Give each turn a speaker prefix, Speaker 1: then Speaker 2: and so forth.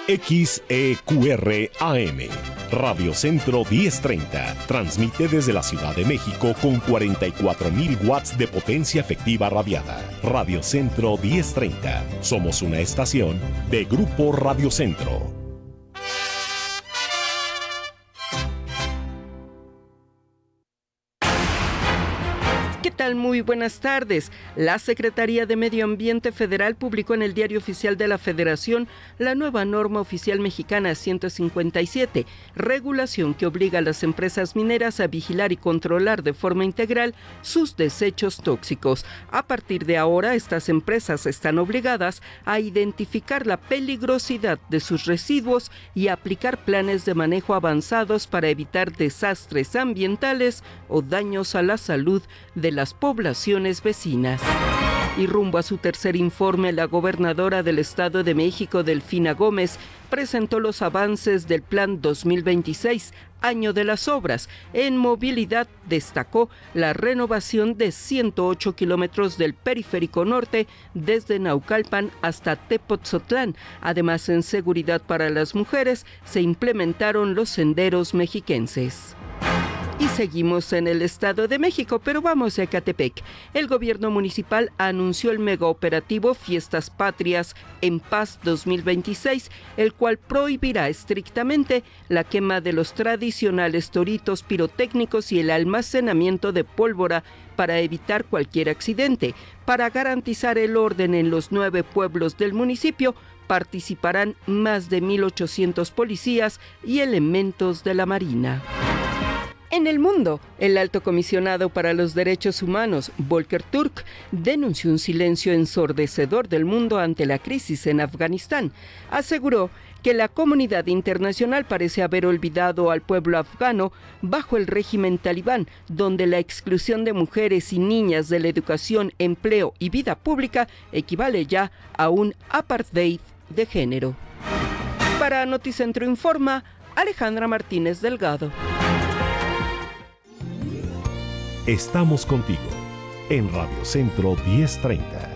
Speaker 1: XEQR AM, Radio Centro 1030, transmite desde la Ciudad de México con 44,000 watts de potencia efectiva radiada. Radio Centro 1030, somos una estación de Grupo Radio Centro.
Speaker 2: ¿Qué tal? Muy buenas tardes. La Secretaría de Medio Ambiente Federal publicó en el Diario Oficial de la Federación la nueva norma oficial mexicana 157, regulación que obliga a las empresas mineras a vigilar y controlar de forma integral sus desechos tóxicos. A partir de ahora, estas empresas están obligadas a identificar la peligrosidad de sus residuos y aplicar planes de manejo avanzados para evitar desastres ambientales o daños a la salud de las poblaciones vecinas. Y rumbo a su tercer informe, la gobernadora del Estado de México, Delfina Gómez, presentó los avances del Plan 2026, Año de las Obras. En movilidad destacó la renovación de 108 kilómetros del Periférico Norte desde Naucalpan hasta Tepotzotlán. Además, en seguridad para las mujeres, se implementaron los senderos mexiquenses. Y seguimos en el Estado de México, pero vamos a Ecatepec. El gobierno municipal anunció el megaoperativo Fiestas Patrias en Paz 2026, el cual prohibirá estrictamente la quema de los tradicionales toritos pirotécnicos y el almacenamiento de pólvora para evitar cualquier accidente. Para garantizar el orden en los 9 pueblos del municipio, participarán más de 1,800 policías y elementos de la Marina. En el mundo, el alto comisionado para los derechos humanos, Volker Turk, denunció un silencio ensordecedor del mundo ante la crisis en Afganistán. Aseguró que la comunidad internacional parece haber olvidado al pueblo afgano bajo el régimen talibán, donde la exclusión de mujeres y niñas de la educación, empleo y vida pública equivale ya a un apartheid de género. Para Noticentro Informa, Alejandra Martínez Delgado.
Speaker 1: Estamos contigo en Radio Centro 1030.